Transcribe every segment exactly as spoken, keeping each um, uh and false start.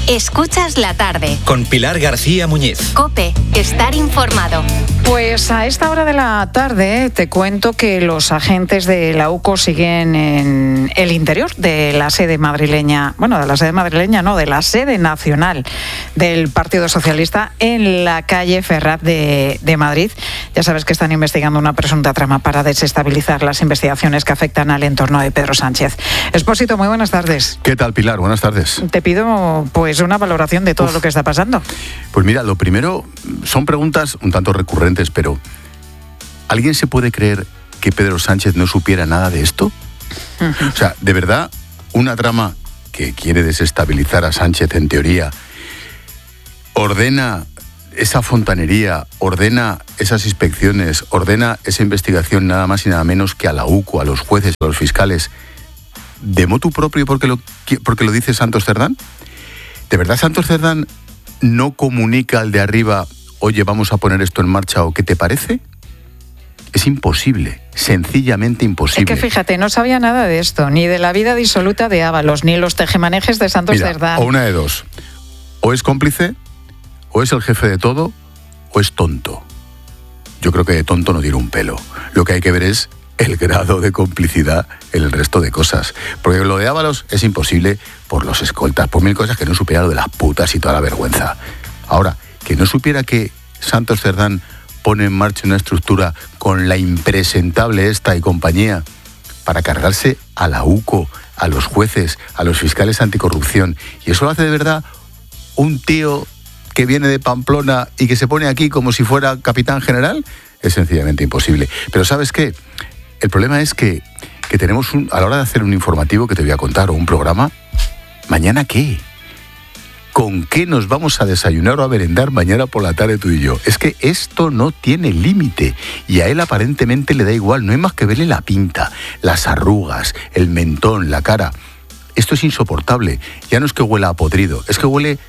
Escuchas la tarde. Con Pilar García Muñiz. COPE, estar informado. Pues a esta hora de la tarde te cuento que los agentes de la U C O siguen en el interior de la sede madrileña, bueno, de la sede madrileña no, de la sede nacional del Partido Socialista en la calle Ferraz de, de Madrid. Ya sabes que están investigando una presunta trama para desestabilizar las investigaciones que afectan al entorno de Pedro Sánchez. Expósito, muy buenas tardes. ¿Qué tal, Pilar? Buenas tardes. Te pido pues una valoración de todo Uf. lo que está pasando. Pues mira, lo primero, son preguntas un tanto recurrentes, pero ¿alguien se puede creer que Pedro Sánchez no supiera nada de esto? Uh-huh. O sea, de verdad, una trama que quiere desestabilizar a Sánchez en teoría, ordena esa fontanería, ordena esas inspecciones, ordena esa investigación nada más y nada menos que a la U C O, a los jueces, a los fiscales, de motu propio porque lo, porque lo dice Santos Cerdán. ¿De verdad Santos Cerdán no comunica al de arriba, oye, vamos a poner esto en marcha, o qué te parece? Es imposible, sencillamente imposible. Es que fíjate, no sabía nada de esto, ni de la vida disoluta de Ábalos, ni los tejemanejes de Santos Mira, Cerdán. O una de dos, o es cómplice, o es el jefe de todo, o es tonto. Yo creo que de tonto no tiene un pelo. Lo que hay que ver es el grado de complicidad en el resto de cosas. Porque lo de Ábalos es imposible por los escoltas, por mil cosas, que no supiera lo de las putas y toda la vergüenza. Ahora, que no supiera que Santos Cerdán pone en marcha una estructura con la impresentable esta y compañía para cargarse a la U C O, a los jueces, a los fiscales anticorrupción. Y eso lo hace de verdad un tío que viene de Pamplona y que se pone aquí como si fuera capitán general. Es sencillamente imposible. Pero ¿sabes qué? El problema es que, que tenemos, un, a la hora de hacer un informativo que te voy a contar, o un programa, ¿mañana qué? ¿Con qué nos vamos a desayunar o a merendar mañana por la tarde tú y yo? Es que esto no tiene límite y a él aparentemente le da igual. No hay más que verle la pinta, las arrugas, el mentón, la cara. Esto es insoportable. Ya no es que huela a podrido, es que huele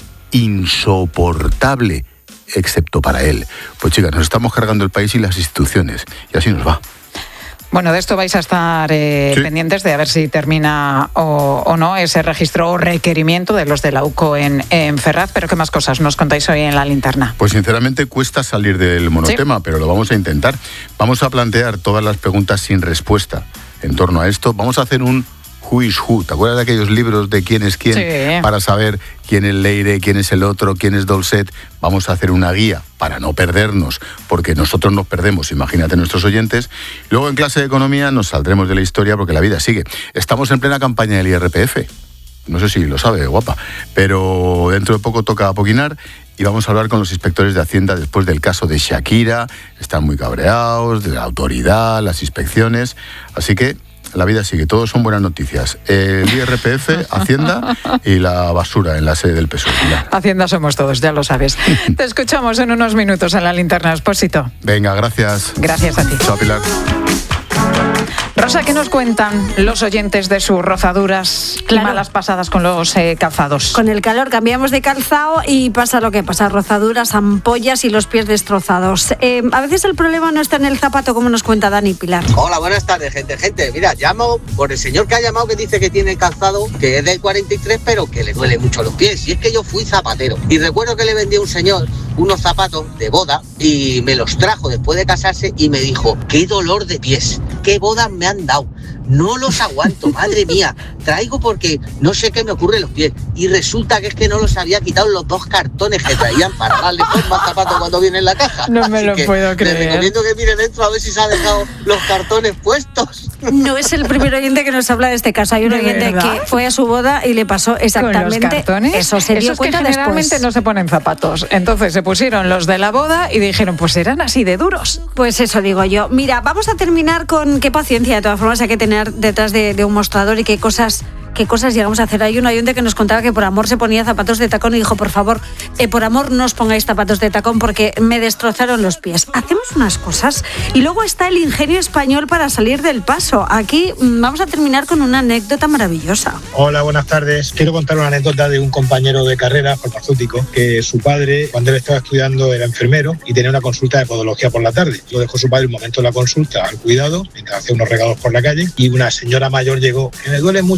insoportable, excepto para él. Pues chicas, nos estamos cargando el país y las instituciones, y así nos va. Bueno, de esto vais a estar eh, sí. pendientes de a ver si termina o, o no ese registro o requerimiento de los de la U C O en, en Ferraz. Pero ¿qué más cosas nos contáis hoy en la linterna? Pues sinceramente cuesta salir del monotema, ¿sí? Pero lo vamos a intentar. Vamos a plantear todas las preguntas sin respuesta en torno a esto. Vamos a hacer un Who is Who. ¿Te acuerdas de aquellos libros de quién es quién? Sí. Para saber quién es Leire, quién es el otro, quién es Dolcet. Vamos a hacer una guía para no perdernos, porque nosotros nos perdemos, imagínate nuestros oyentes. Luego en clase de economía nos saldremos de la historia porque la vida sigue. Estamos en plena campaña del I R P F. No sé si lo sabe, guapa, pero dentro de poco toca apoquinar y vamos a hablar con los inspectores de Hacienda después del caso de Shakira. Están muy cabreados, de la autoridad, las inspecciones, así que la vida sigue, todos son buenas noticias. El I R P F, Hacienda y la basura en la sede del P S O E. Hacienda somos todos, ya lo sabes. Te escuchamos en unos minutos en la linterna, Expósito. Venga, gracias. Gracias a ti. Chao, Pilar. Rosa, ¿qué nos cuentan los oyentes de sus rozaduras claro. y malas pasadas con los eh, calzados? Con el calor cambiamos de calzado y pasa lo que pasa, rozaduras, ampollas y los pies destrozados. Eh, a veces el problema no está en el zapato, como nos cuenta Dani Pilar. Hola, buenas tardes, gente. Gente, mira, llamo por el señor que ha llamado, que dice que tiene calzado, que es del cuarenta y tres, pero que le duele mucho los pies. Y es que yo fui zapatero. Y recuerdo que le vendí a un señor unos zapatos de boda y me los trajo después de casarse y me dijo, qué dolor de pies, qué bodas me han dado. No los aguanto, madre mía. Traigo porque no sé qué me ocurre en los pies. Y resulta que es que no los había quitado los dos cartones que traían para darle forma al zapato cuando viene en la caja. No me Así lo que puedo creer. Le recomiendo que mire dentro a ver si se ha dejado los cartones puestos. No es el primer oyente que nos habla de este caso. Hay un oyente que fue a su boda y le pasó exactamente ¿Con los cartones? Eso. Se dio Esos cuenta que generalmente después. no se ponen zapatos. Entonces se pusieron los de la boda y dijeron, pues eran así de duros. Pues eso digo yo. Mira, vamos a terminar con qué paciencia, de todas formas, hay que tener detrás de, de un mostrador y qué cosas qué cosas llegamos a hacer. Hay un oyente que nos contaba que por amor se ponía zapatos de tacón y dijo, por favor, eh, por amor no os pongáis zapatos de tacón porque me destrozaron los pies. Hacemos unas cosas y luego está el ingenio español para salir del paso. Aquí mmm, vamos a terminar con una anécdota maravillosa. Hola, buenas tardes. Quiero contar una anécdota de un compañero de carrera farmacéutico que su padre, cuando él estaba estudiando, era enfermero y tenía una consulta de podología por la tarde. Lo dejó su padre un momento de la consulta al cuidado, mientras hacía unos regalos por la calle, y una señora mayor llegó, que me duele mucho el callo,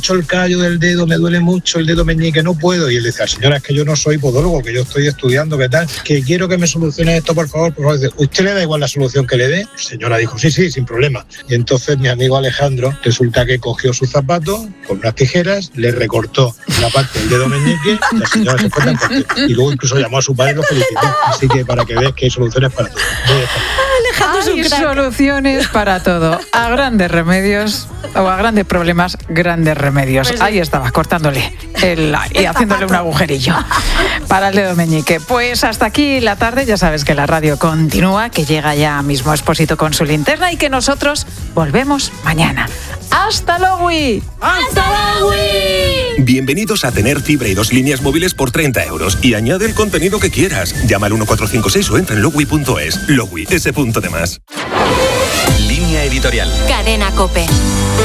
callo del dedo, me duele mucho el dedo meñique, no puedo. Y él decía, señora, es que yo no soy podólogo, que yo estoy estudiando, ¿qué tal? Que quiero que me solucione esto, por favor. Por favor. Dice, ¿usted le da igual la solución que le dé? La señora dijo, sí, sí, sin problema. Y entonces mi amigo Alejandro resulta que cogió su zapato con unas tijeras, le recortó la parte del dedo meñique y la señora se fue tan contenta. Y luego incluso llamó a su padre y lo felicitó. Así que para que veas que hay soluciones para todo. Hay soluciones para todo. A grandes remedios o a grandes problemas, grandes remedios. Pues sí. Ahí estabas, cortándole el, y haciéndole un agujerillo para el dedo meñique. Pues hasta aquí la tarde. Ya sabes que la radio continúa, que llega ya mismo Expósito con su linterna y que nosotros volvemos mañana. ¡Hasta luego! ¡Hasta luego! Bienvenidos a tener fibra y dos líneas móviles por treinta euros y añade el contenido que quieras. Llama al uno cuatro cinco seis o entra en logui punto es. Logui, ese punto de más. Línea editorial. Cadena COPE.